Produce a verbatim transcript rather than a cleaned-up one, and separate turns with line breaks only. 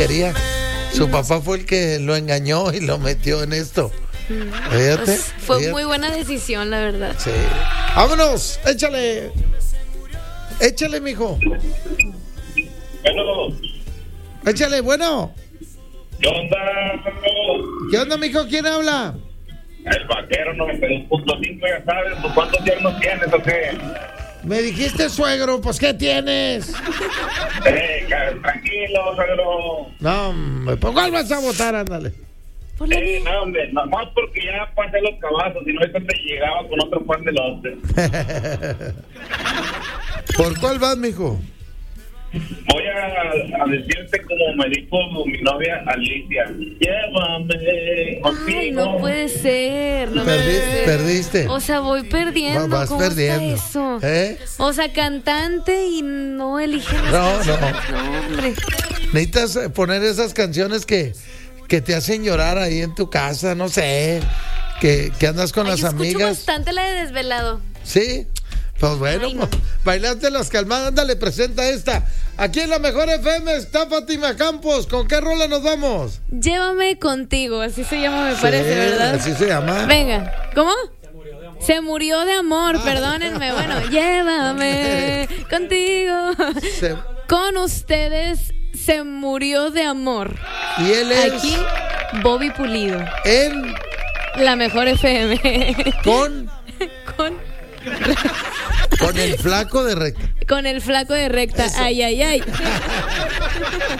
quería. Su papá fue el que lo engañó y lo metió en esto. Fíjate,
Pues fue
fíjate.
muy buena decisión, la verdad.
Sí. Vámonos, échale. Échale, mijo.
Bueno,
Échale, bueno.
¿qué onda?
¿Qué onda, mijo? ¿Quién habla?
El vaquero noventa y dos punto cinco, ya sabes, ¿tú ¿cuántos yernos tienes o qué?
Me dijiste suegro, pues ¿qué tienes?
Eh, ca- tranquilo, suegro.
No, hombre, ¿por cuál vas a votar? Ándale.
Por la
Eh,
vida.
no, hombre, nomás porque ya pasé los cabazos, si no, ahorita te llegaba con otro pan de lote.
¿Por cuál vas, mijo?
Voy a, a decirte como me dijo mi novia Alicia, llévame contigo.
Ay, no puede ser. No
Perdi-
puede ser.
perdiste.
O sea, voy perdiendo.
Va- vas
¿Cómo
perdiendo.
está eso?
¿Eh?
O sea, cantante y no eligen las
No, no.
canciones. No, hombre.
Necesitas eh, poner esas canciones que, que te hacen llorar ahí en tu casa, no sé. Que, que andas con
Ay,
las
yo escucho
amigas.
bastante la de Desvelado.
Sí. Pues bueno,
Ay, no.
pues, bailaste las calmadas, ándale, presenta esta. Aquí en la mejor F M está Fátima Campos. ¿Con qué rola nos vamos?
Llévame contigo, así se llama, me parece,
Sí,
¿verdad?
así se llama.
Venga, ¿cómo? Se murió de amor, perdónenme. Bueno, llévame contigo.
Se-
Con ustedes se murió de amor.
y él es
Aquí, Bobby Pulido.
en
La mejor F M.
con
Con,
con el flaco de recta.
con el flaco de recta.
Eso.
Ay, ay, ay.